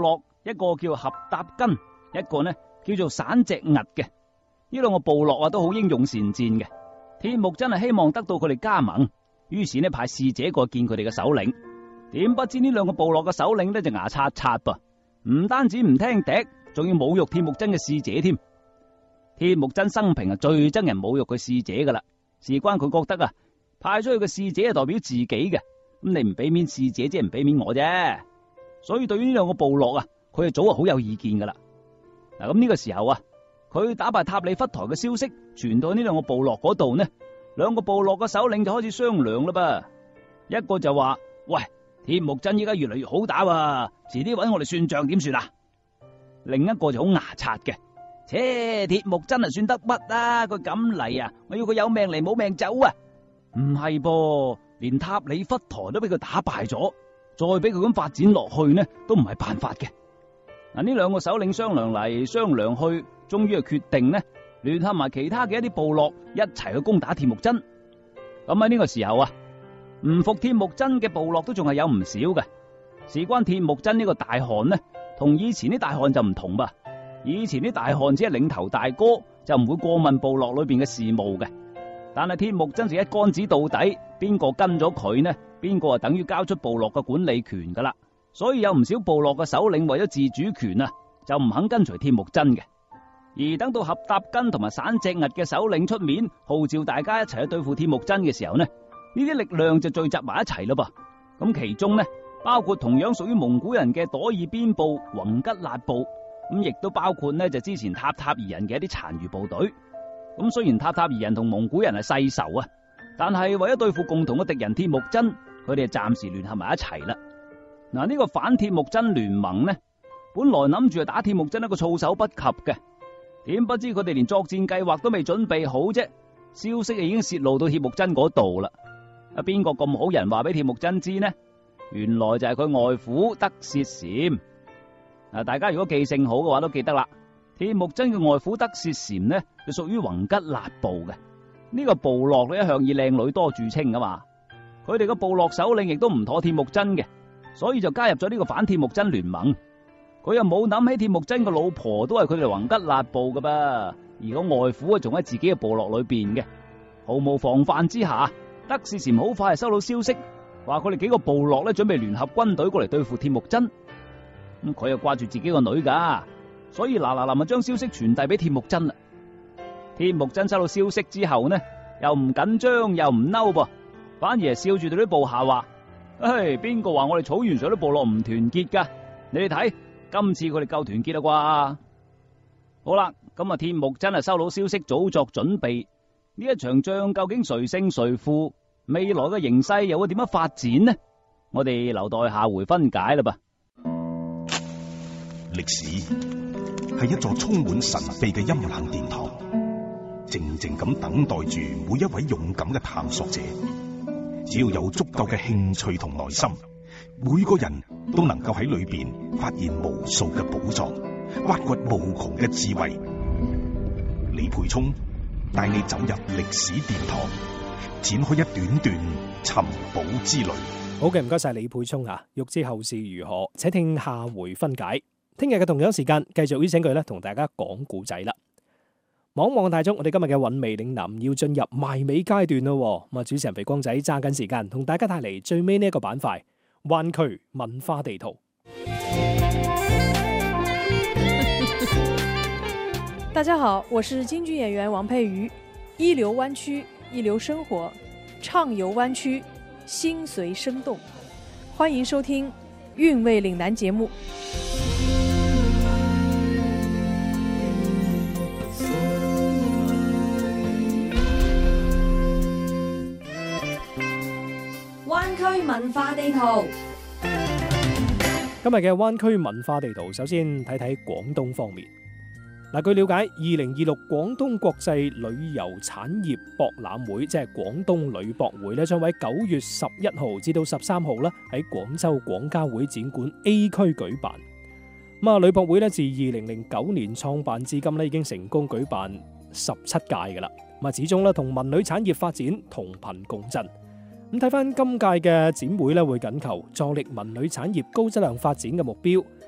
落，一個叫合搭根，一個呢叫做散隻屹嘅。呢兩個部落都好英勇善戰嘅。鐵木真係希望得到佢哋加盟，於是呢派使者過見佢哋嘅首領。點不知呢兩個部落嘅首領呢就牙刷刷噃，唔單止唔聽笛，仲要侮辱鐵木真嘅使者添。鐵木真生平最憎人侮辱佢使者噶啦，事關佢覺得派出去嘅使者係代表自己嘅，咁你唔俾面使者，即係唔俾面我啫。所以對於呢兩個部落佢係早就好有意見噶啦。嗱，咁呢個時候佢打敗塔里忽台嘅消息傳到呢兩個部落嗰度呢，兩個部落嘅首領就開始商量啦噃。一個就話：喂，鐵木真依家越嚟越好打喎，遲啲搵我哋算賬點算啊？另一個就好牙擦嘅，切，鐵木真算得乜啊？佢咁嚟我要佢有命嚟冇命走啊！唔係噃，連塔里忽台都俾佢打敗咗，再俾佢咁發展落去呢，都唔係辦法嘅。嗱，呢兩個首領商量嚟商量去，終於決定呢，聯合埋其他嘅一啲部落一齊去攻打鐵木真。咁喺呢個時候唔服鐵木真嘅部落都仲係有唔少嘅。事關鐵木真呢個大汗呢，同以前啲大汗就唔同噃。以前啲大汗只係領頭大哥，就唔會過問部落裏邊嘅事務嘅。但係鐵木真就一竿子到底，邊個跟咗佢呢，邊個等於交出部落嘅管理權噶啦。所以有唔少部落嘅首領為咗自主權就唔肯跟隨鐵木真嘅。而等到合搭根同埋散隻屹嘅首領出面號召大家一齊去對付鐵木真嘅時候呢，呢啲力量就聚集埋一齊咯噃。咁其中呢，包括同樣屬於蒙古人嘅朵爾邊部、宏吉勒部，咁亦都包括呢就之前塔塔爾人嘅一啲殘餘部隊。咁雖然塔塔爾人同蒙古人係世仇但係為咗對付共同嘅敵人鐵木真，佢哋暫時聯合埋一齊啦。嗱，呢個反鐵木真聯盟呢，本來諗住打鐵木真一個措手不及嘅，點不知佢哋連作戰計劃都未準備好啫，消息已經泄露到鐵木真嗰度啦。邊個咁好人話俾鐵木真知呢？原來就係佢外父德薛禪。大家如果記性好嘅話，都記得啦。鐵木真嘅外父德薛禪呢，就屬於宏吉勒部嘅。呢個部落一向以靚女多著稱噶嘛，佢哋個部落首領亦都唔妥鐵木真嘅，所以就加入咗呢個反鐵木真聯盟。佢又冇諗起鐵木真個老婆都係佢哋宏吉勒部噶噃，而個外父仲喺自己嘅部落裏邊嘅。毫無防範之下，德薛禪好快收到消息，話佢哋幾個部落準備聯合軍隊過嚟對付鐵木真。咁佢又掛住自己個女噶，所以嗱臨將消息傳遞俾鐵木真啦。鐵木真收到消息之後呢，又唔緊張又唔嬲噃，反而係笑住對啲部下話：邊個話我哋草原上啲部落唔團結噶？你哋睇，今次佢哋夠團結啦啩？好啦，咁鐵木真收到消息，早作準備。呢一場仗究竟誰勝誰負？未來嘅形勢又會點樣發展呢？我哋留待下回分解啦噃。 歷史係一座充滿神秘嘅陰冷殿堂，靜靜咁等待住每一位勇敢嘅探索者。只要有足夠嘅興趣同耐心，每個人都能夠喺裏邊發現無數嘅寶藏，挖掘無窮嘅智慧。李培聰帶你走入歷史殿堂，展開一段段尋寶之旅。 好嘅，唔該晒李培聰啊！欲知後事如何，且聽下回分解。聽日嘅同樣時間，繼續邀請佢同大家講故仔啦。望望大眾，我哋今日嘅韻味嶺南要進入埋尾階段咯。咁啊，主持人肥光仔揸緊時間，同大家帶嚟最尾呢一個板塊——灣區文化地圖。 大家好，我是京劇演員王佩瑜。一流灣區，一流生活，暢遊灣區，心隨生動。歡迎收聽韻味嶺南節目。 灣區文化地圖。 今日嘅灣區文化地圖，首先睇睇廣東方面。嗱，據了解，2026廣東國際旅遊產業博覽會，即係廣東旅博會咧，將喺9月11號至到13號啦，喺廣州廣交會展館 A 區舉辦。咁啊，旅博會咧自2009年創辦至今咧，已經成功舉辦17屆噶啦。咁啊，始終咧同文旅產業發展同頻共振。咁睇翻今屆嘅展會咧，會緊求助力文旅產業高質量發展嘅目標。